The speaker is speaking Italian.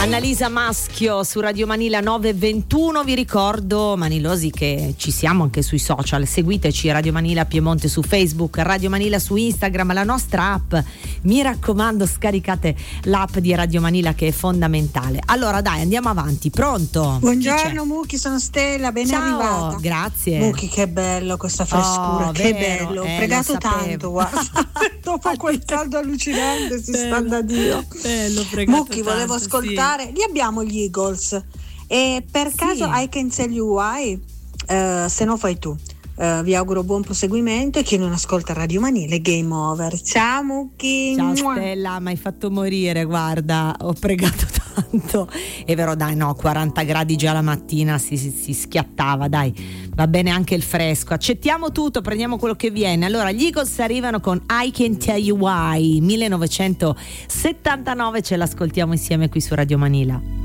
Annalisa Maschio su Radio Manila 9:21. Vi ricordo, Manilosi, che ci siamo anche sui social. Seguiteci, Radio Manila Piemonte su Facebook, Radio Manila su Instagram, la nostra app. Mi raccomando, scaricate l'app di Radio Manila, che è fondamentale. Allora dai, andiamo avanti. Pronto? Buongiorno Mucchi, sono Stella, ben Ciao, arrivata. Grazie. Mucchi, che bello questa frescura, che vero, bello, ho pregato tanto, guarda. Dopo quel caldo allucinante si sta da Dio. Bello, pregato Mucchi, volevo tanto, ascoltare, li abbiamo gli Eagles e per caso I Can Tell You Why, se no fai tu. Vi auguro buon proseguimento e chi non ascolta Radio Manila è game over. Ciao Mucchi. Ciao Stella, mi hai fatto morire, guarda, ho pregato tanto. È vero, dai, no, 40 gradi già la mattina si schiattava, dai, va bene anche il fresco, accettiamo tutto, prendiamo quello che viene. Allora gli Eagles arrivano con I Can Tell You Why 1979, ce l'ascoltiamo insieme qui su Radio Manila.